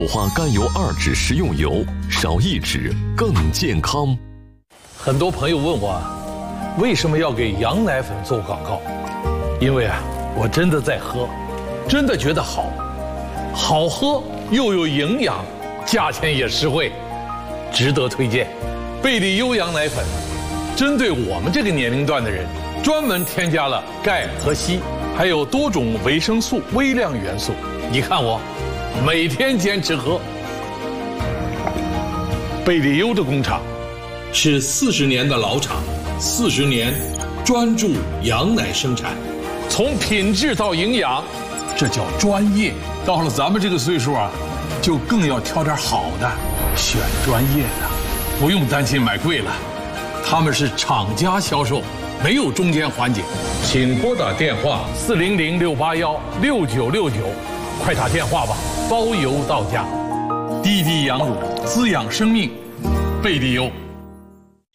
五化甘油2酯食用油，少1酯更健康。 很多朋友问我，为什么要给羊奶粉做广告？因为我真的在喝，真的觉得好喝又有营养，价钱也实惠，值得推荐。贝利优羊奶粉，针对我们这个年龄段的人，专门添加了钙和硒，还有多种维生素、微量元素。你看我，每天坚持喝。贝利优的工厂是40年的老厂，40年专注羊奶生产，从品质到营养，这叫专业。到了咱们这个岁数就更要挑点好的，选专业的，不用担心买贵了。他们是厂家销售，没有中间环节。请拨打电话400-681-6969，快打电话吧，包邮到家。滴滴羊乳滋养生命，贝利优。